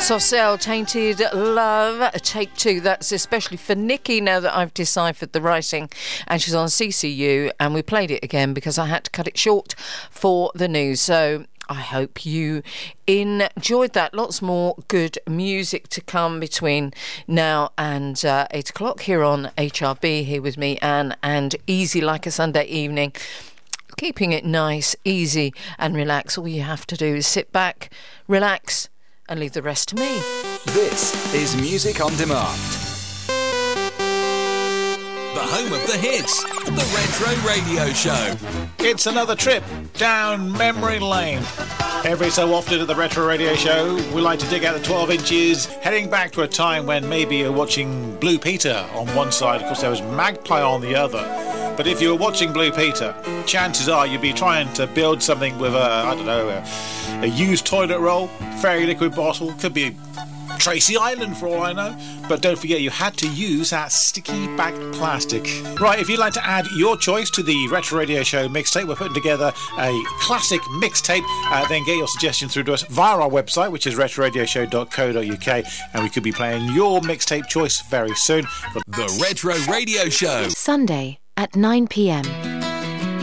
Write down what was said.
Saucelle, Tainted Love, Take Two. That's especially for Nikki now that I've deciphered the writing. And she's on CCU, and we played it again because I had to cut it short for the news. So I hope you enjoyed that. Lots more good music to come between now and 8 o'clock here on HRB. Here with me, Anne, and easy like a Sunday evening. Keeping it nice, easy and relaxed. All you have to do is sit back, relax, and leave the rest to me. This is Music on Demand. The home of the hits, the Retro Radio Show. It's another trip down memory lane. Every so often at the Retro Radio Show, we like to dig out the 12 inches, heading back to a time when maybe you're watching Blue Peter on one side, of course there was Magpie on the other. But if you were watching Blue Peter, chances are you'd be trying to build something with a used toilet roll, fairy liquid bottle, could be Tracy Island for all I know. But don't forget, you had to use that sticky back plastic. Right, if you'd like to add your choice to the Retro Radio Show mixtape, we're putting together a classic mixtape. Then get your suggestion through to us via our website, which is retroradioshow.co.uk, and we could be playing your mixtape choice very soon. The Retro Radio Show. Sunday at 9 p.m.